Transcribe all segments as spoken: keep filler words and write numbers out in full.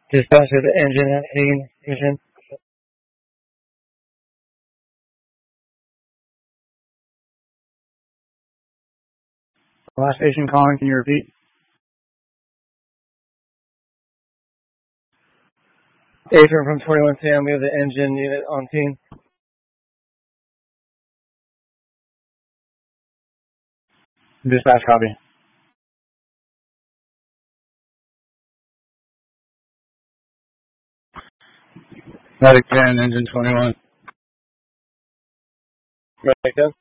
Dispatch of the engine at eighteen Mission. Last station calling, can you repeat? Adrian from twenty-one Sam, we have the engine unit on scene. Dispatch copy. Medic ten, engine twenty-one. Medic ten.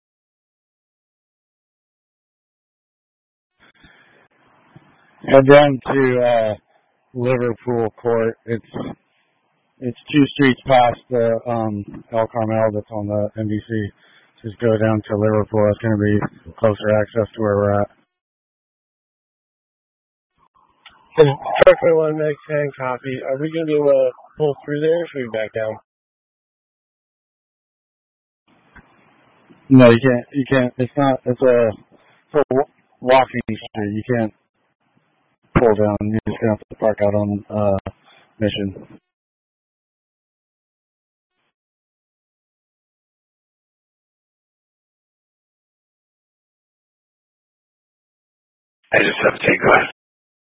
Head down to uh, Liverpool Court. It's it's two streets past the um, El Carmel that's on the N B C. Just go down to Liverpool. It's going to be closer access to where we're at. And truck twenty-one, Medic ten, copy. Are we going to be able to pull through there or should we back down? No, you can't. You can't. It's not. It's a, it's a walking street. You can't pull down. You're just going to have to park out on uh, Mission. I just have to take one.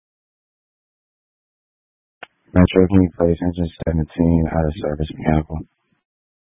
Metro King Place, engine seventeen, out of service mechanical.